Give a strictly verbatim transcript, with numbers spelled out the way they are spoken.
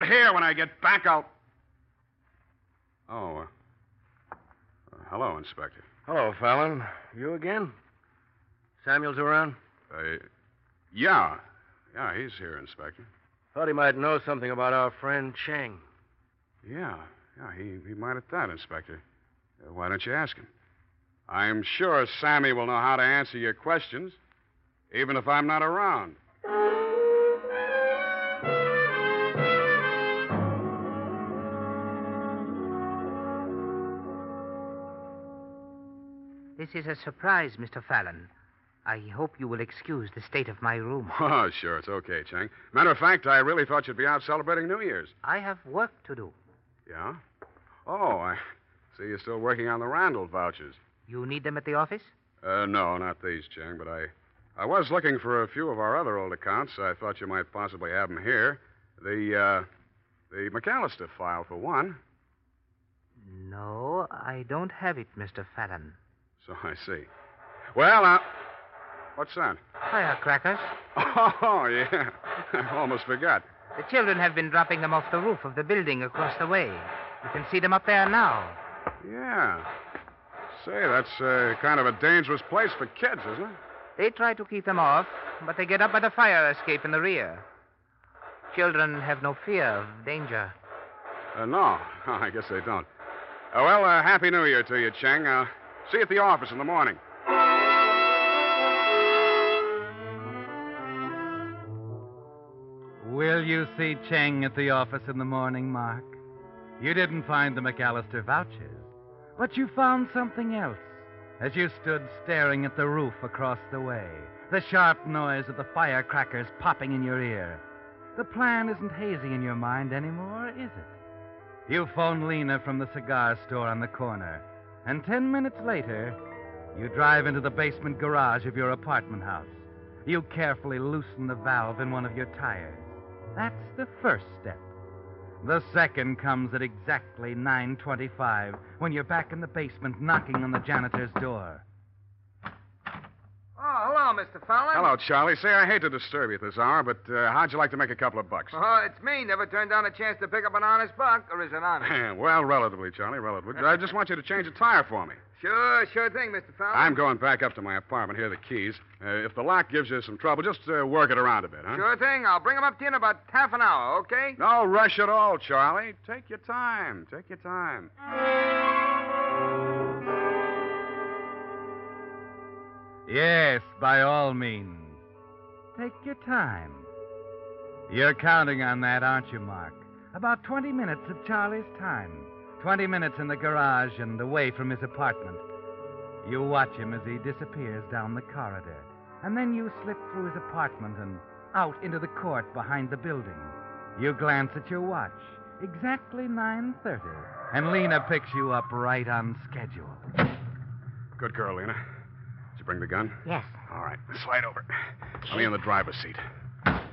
here when I get back. I'll... Oh, uh, uh, hello, Inspector. Hello, Fallon. You again? Samuel's around? Uh, yeah. Yeah, he's here, Inspector. Thought he might know something about our friend Cheng. Yeah, yeah, he, he might at that, Inspector. Uh, why don't you ask him? I'm sure Sammy will know how to answer your questions, even if I'm not around. This is a surprise, Mister Fallon. I hope you will excuse the state of my room. Oh, sure, it's okay, Cheng. Matter of fact, I really thought you'd be out celebrating New Year's. I have work to do. Yeah? Oh, I see you're still working on the Randall vouchers. You need them at the office? Uh, no, not these, Cheng, but I, I was looking for a few of our other old accounts. I thought you might possibly have them here. The, uh, the McAllister file, for one. No, I don't have it, Mister Fallon. So I see. Well, uh, what's that? Firecrackers. Oh, yeah. I almost forgot. The children have been dropping them off the roof of the building across the way. You can see them up there now. Yeah. Say, that's uh, kind of a dangerous place for kids, isn't it? They try to keep them off, but they get up by the fire escape in the rear. Children have no fear of danger. Uh, no. I guess they don't. Uh, well, uh, Happy New Year to you, Cheng. Uh, see you at the office in the morning. Will you see Cheng at the office in the morning, Mark? You didn't find the McAllister vouchers, but you found something else as you stood staring at the roof across the way, the sharp noise of the firecrackers popping in your ear. The plan isn't hazy in your mind anymore, is it? You phone Lena from the cigar store on the corner, and ten minutes later, you drive into the basement garage of your apartment house. You carefully loosen the valve in one of your tires. That's the first step. The second comes at exactly nine twenty-five, when you're back in the basement knocking on the janitor's door. Oh, hello, Mister Fallon. Hello, Charlie. Say, I hate to disturb you at this hour, but uh, how'd you like to make a couple of bucks? Oh, it's me. Never turned down a chance to pick up an honest buck, or is it honest? Well, relatively, Charlie, relatively. I just want you to change a tire for me. Sure, sure thing, Mister Fallon. I'm going back up to my apartment. Here are the keys. Uh, if the lock gives you some trouble, just uh, work it around a bit, huh? Sure thing. I'll bring them up to you in about half an hour, okay? No rush at all, Charlie. Take your time. Take your time. Yes, by all means. Take your time. You're counting on that, aren't you, Mark? About twenty minutes of Charlie's time. Twenty minutes in the garage and away from his apartment. You watch him as he disappears down the corridor. And then you slip through his apartment and out into the court behind the building. You glance at your watch. Exactly nine thirty. And Lena picks you up right on schedule. Good girl, Lena. Did you bring the gun? Yes. All right. Slide over. I'll be in the driver's seat.